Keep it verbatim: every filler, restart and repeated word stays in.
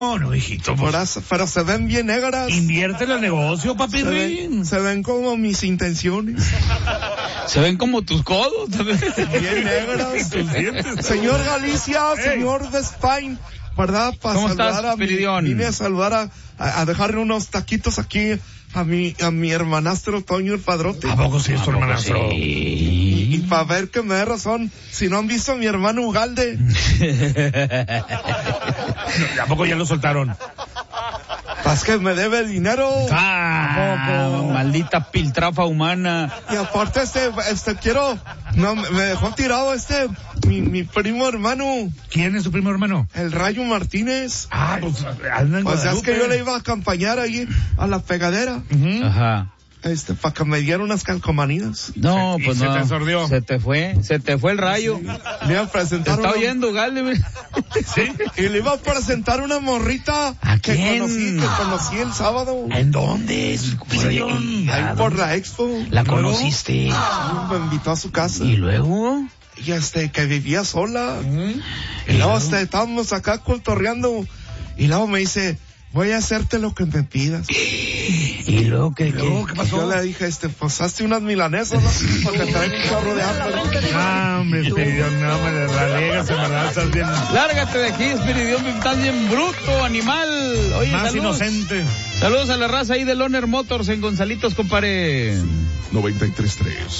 No, no, hijito. Pues, Pero, pero se ven bien negras. inviértele al negocio, papi. Se ven, se ven como mis intenciones. Se ven como tus codos. Bien negras. Tus dientes. Señor Galicia, Hey. señor de Spain, ¿verdad? Para ¿Cómo saludar estás, a mi, Espiridión? vine a saludar a, a, a dejarle unos taquitos aquí a mi, a mi hermanastro Toño el Padrote. ¿A poco sí es tu hermanastro? Y, y para ver que me dé razón, si no han visto a mi hermano Ugalde, ¿A poco ya lo soltaron? pues que me debe dinero. Ah, maldita piltrafa humana. Y aparte este, este quiero, no, me me dejó tirado este, mi, mi primo hermano, ¿Quién es tu primo hermano? el Rayo Martínez. Ah, pues anda en Pues ya es que Guadalupe. yo le iba a acompañar ahí a la pegadera, Ujú. Ajá. este, para que me diera unas calcomanías. No, Y pues se no. te sordió. Se te fue, se te fue el rayo. Le iba a Te presentar está una, oyendo, Galde. ¿Sí? y le iba a presentar una morrita ¿A que quién? conocí, que conocí el sábado. ¿En dónde? Espiridión? Ahí por la expo. La ¿Luego? conociste. Me invitó a su casa. ¿Y luego? Y este, que vivía sola. Y luego este, estábamos acá cultorreando. Y luego me dice, voy a hacerte lo que me pidas. ¿Y luego qué? ¿Luego qué? qué Y yo pasó? le dije, este, pues hazte unas milanesas, ¿no? Porque trae un chorro de hambre. Ah, hombre, Espiridión, no me ralegas, en verdad, estás bien Lárgate de aquí, Espiridión, estás bien bruto, animal. Oye, más saludos. inocente. Saludos a la raza ahí de Loner Motors en Gonzalitos, compadre. noventa y tres punto tres